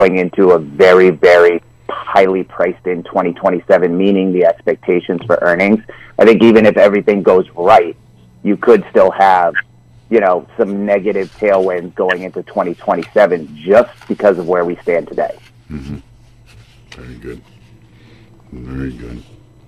going into a very, very highly priced in 2027, meaning the expectations for earnings. I think even if everything goes right, you could still have, some negative tailwinds going into 2027 just because of where we stand today. Mm-hmm. Very good. Very good.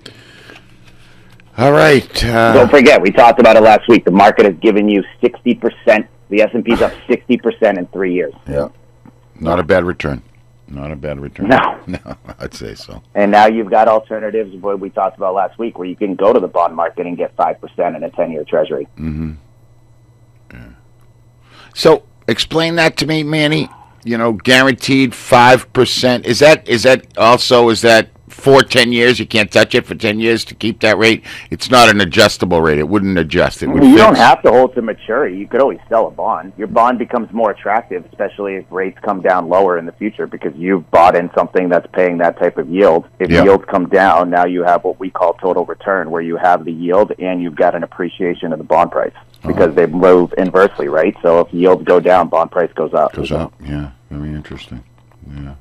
All right. Don't forget, we talked about it last week. The market has given you 60%. The S&P's up 60% in 3 years. Yeah. Not a bad return. Not a bad return. No. No, I'd say so. And now you've got alternatives, what we talked about last week, where you can go to the bond market and get 5% in a 10-year treasury. Mm-hmm. Yeah. So explain that to me, Manny. Guaranteed 5%. Is that for 10 years? You can't touch it for 10 years to keep that rate? It's not an adjustable rate. It wouldn't adjust. It would You fix. don't have to hold to maturity. You could always sell a bond. Your bond becomes more attractive, especially if rates come down lower in the future, because you've bought in something that's paying that type of yield. If yields come down, now you have what we call total return, where you have the yield and you've got an appreciation of the bond price, because they move inversely, right? So if yields go down, bond price goes up. Goes up, yeah. Very interesting. Yeah.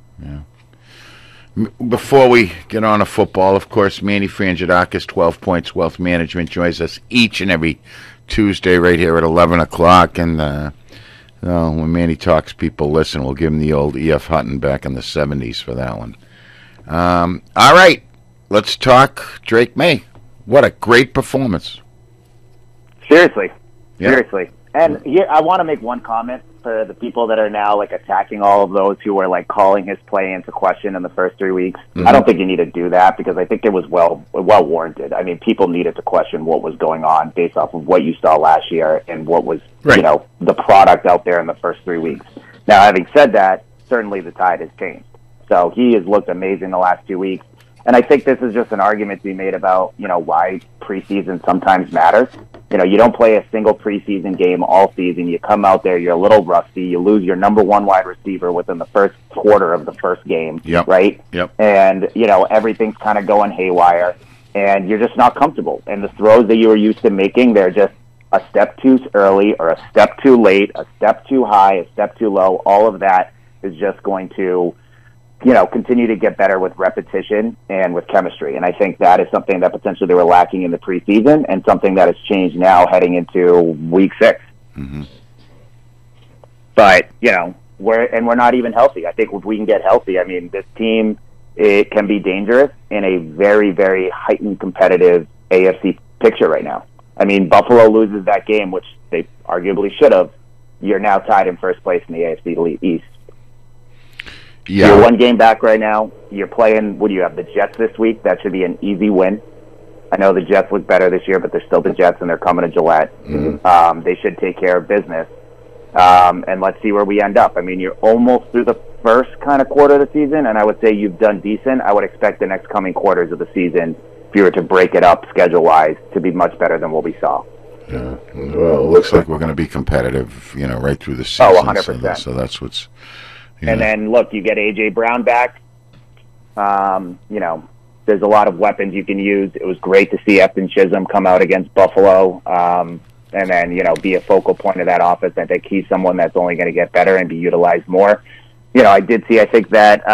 Before we get on to football, of course, Manny Frangidakis, 12 Points Wealth Management, joins us each and every Tuesday right here at 11 o'clock. And when Manny talks, people listen. We'll give him the old E.F. Hutton back in the 70s for that one. All right, let's talk Drake Maye. What a great performance. Seriously. And here, I want to make one comment for the people that are now attacking all of those who were calling his play into question in the first 3 weeks. Mm-hmm. I don't think you need to do that, because I think it was well warranted. I mean, people needed to question what was going on based off of what you saw last year and what was the product out there in the first 3 weeks. Now, having said that, certainly the tide has changed. So he has looked amazing the last 2 weeks. And I think this is just an argument to be made about, why preseason sometimes matters. You don't play a single preseason game all season. You come out there, you're a little rusty. You lose your number one wide receiver within the first quarter of the first game, right? Yep. And, everything's kind of going haywire, and you're just not comfortable. And the throws that you were used to making, they're just a step too early or a step too late, a step too high, a step too low. All of that is just going to continue to get better with repetition and with chemistry. And I think that is something that potentially they were lacking in the preseason, and something that has changed now heading into week 6. Mm-hmm. But, we're not even healthy. I think if we can get healthy, I mean, this team, it can be dangerous in a very, very heightened competitive AFC picture right now. I mean, Buffalo loses that game, which they arguably should have. You're now tied in first place in the AFC East. Yeah. You're one game back right now. You're playing, what do you have, the Jets this week? That should be an easy win. I know the Jets look better this year, but they're still the Jets, and they're coming to Gillette. Mm-hmm. They should take care of business. And let's see where we end up. I mean, you're almost through the first kind of quarter of the season, and I would say you've done decent. I would expect the next coming quarters of the season, if you were to break it up schedule-wise, to be much better than what we saw. Yeah. Well, it looks like we're going to be competitive, right through the season. Oh, 100%. So that's what's... And then, look, you get A.J. Brown back. There's a lot of weapons you can use. It was great to see Efton Chisholm come out against Buffalo and then, be a focal point of that offense. I think he's someone that's only going to get better and be utilized more. I did see, I think that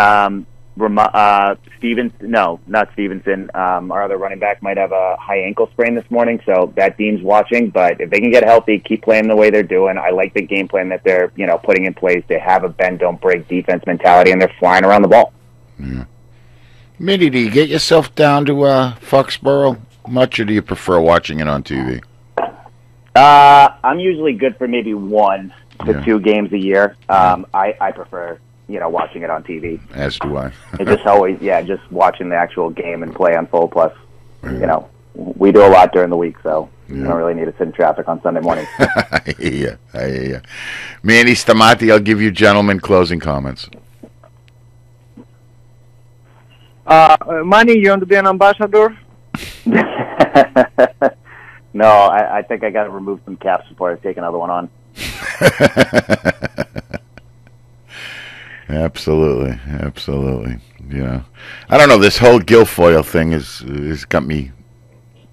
Stevenson, our other running back, might have a high ankle sprain this morning, so that team's watching. But if they can get healthy, keep playing the way they're doing. I like the game plan that they're putting in place. They have a bend, don't break defense mentality, and they're flying around the ball. Yeah. Mitty, do you get yourself down to Foxborough much, or do you prefer watching it on TV? I'm usually good for maybe 1 to 2 games a year. I prefer watching it on TV. As do I. It's just always, just watching the actual game and play unfold. Plus, we do a lot during the week, so you don't really need to sit in traffic on Sunday morning. I hear you. Manny Stamati, I'll give you gentlemen closing comments. Manny, you want to be an ambassador? No, I think I got to remove some caps before I take another one on. Absolutely. Yeah, I don't know. This whole Guilfoyle thing has got me.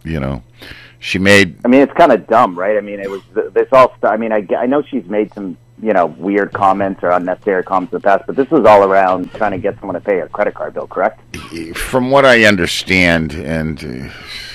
She made. I mean, it's kind of dumb, right? I mean, it was this all. I mean, I know she's made some weird comments or unnecessary comments in the past, but this was all around trying to get someone to pay a credit card bill, correct? From what I understand, and,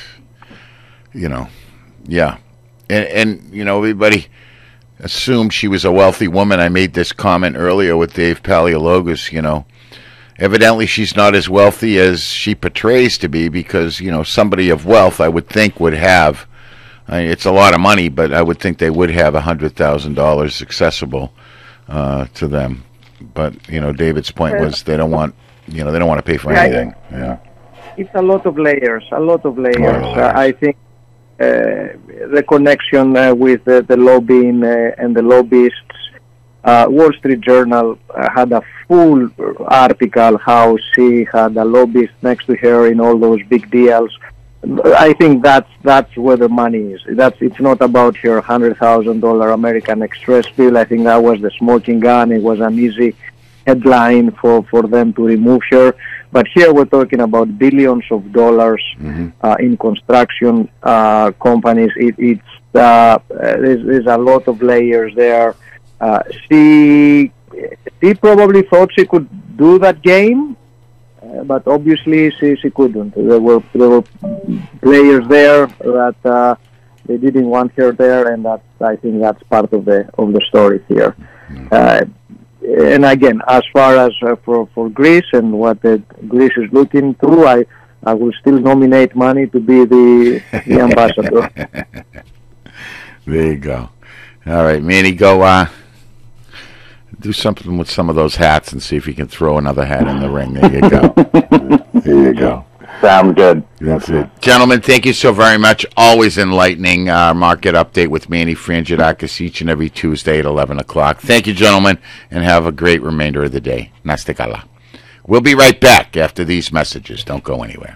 yeah. And everybody assumed she was a wealthy woman. I made this comment earlier with Dave Paleologos, Evidently, she's not as wealthy as she portrays to be because, somebody of wealth, I would think, would have. It's a lot of money, but I would think they would have $100,000 accessible to them. But David's point was they don't want to pay for anything. Yeah, it's a lot of layers. I think the connection with the lobbying and the lobbyists. Wall Street Journal had a full article how she had a lobbyist next to her in all those big deals. I think that's where the money is. It's not about her $100,000 American Express bill. I think that was the smoking gun. It was an easy headline for them to remove her. But here we're talking about billions of dollars in construction companies. There's a lot of layers there. She probably thought she could do that game, but obviously she couldn't. There were players there that they didn't want her there, and I think that's part of the story here. And again, as far as for Greece and what Greece is looking through, I will still nominate money to be the ambassador. There you go. All right, Manny, go do something with some of those hats and see if you can throw another hat in the ring. There you go. There you go. Sounds good. That's it. Gentlemen, thank you so very much. Always enlightening. Market update with Manny Frangidakis each and every Tuesday at 11 o'clock. Thank you, gentlemen, and have a great remainder of the day. Naste kala. We'll be right back after these messages. Don't go anywhere.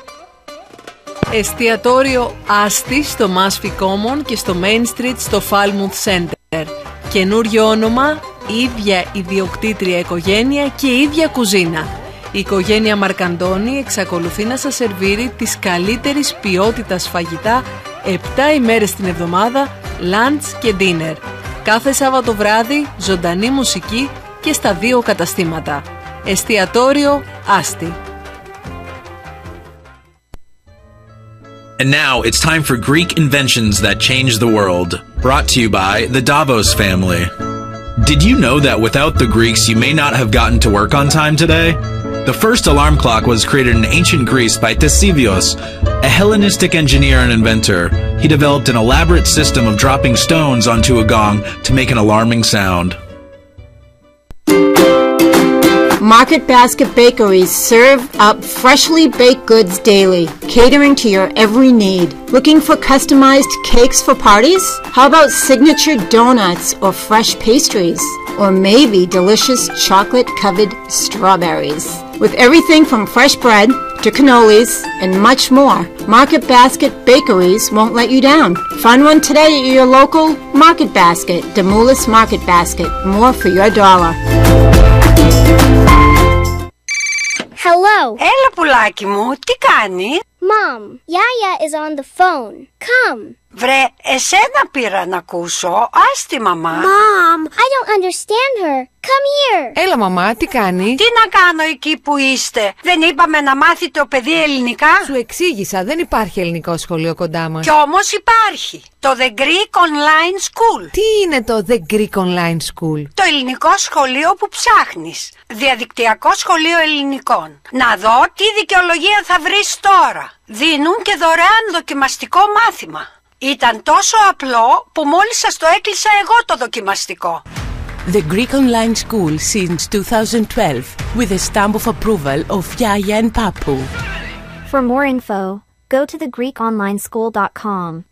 Εστιατόριο Άστη στο Mashpee Common και στο Main Street στο Falmouth Center. Καινούριο όνομα, ίδια ιδιοκτήτρια οικογένεια και ίδια κουζίνα. Η οικογένεια Μαρκαντώνη εξακολουθεί να σας σερβίρει της καλύτερης ποιότητας φαγητά 7 ημέρες την εβδομάδα, lunch και dinner. Κάθε Σάββατο βράδυ, ζωντανή μουσική και στα 2 καταστήματα. Εστιατόριο Άστη. And now it's time for Greek inventions that change the world. Brought to you by the Davos family. Did you know that without the Greeks you may not have gotten to work on time today? The first alarm clock was created in ancient Greece by Ctesibios, a Hellenistic engineer and inventor. He developed an elaborate system of dropping stones onto a gong to make an alarming sound. Market Basket Bakeries serve up freshly baked goods daily, catering to your every need. Looking for customized cakes for parties? How about signature donuts or fresh pastries? Or maybe delicious chocolate-covered strawberries? With everything from fresh bread to cannolis and much more, Market Basket Bakeries won't let you down. Find one today at your local Market Basket, Demoulas Market Basket. More for your dollar. Hello. Έλα πουλάκι μου, τι κάνει? Mom, Yaya is on the phone. Come. Βρε, εσένα πήρα να ακούσω. Άστη μαμά. Mom, I don't understand her. Come here. Έλα μαμά, τι κάνει? Τι να κάνω εκεί που είστε? Δεν είπαμε να μάθει το παιδί ελληνικά? Σου εξήγησα, δεν υπάρχει ελληνικό σχολείο κοντά μας. Κι όμως υπάρχει. Το The Greek Online School. Τι είναι το The Greek Online School? Το ελληνικό σχολείο που ψάχνεις. Διαδικτυακό σχολείο ελληνικών. Να δω τι δικαιολογία θα βρεις τώρα. Δίνουν και δωρεάν δοκιμαστικό μάθημα. Ήταν τόσο απλό που μόλις σας το έκλεισα εγώ το δοκιμαστικό. The Greek Online School since 2012 with a stamp of approval of Yaya and Papu. For more info, go to thegreekonlineschool.com.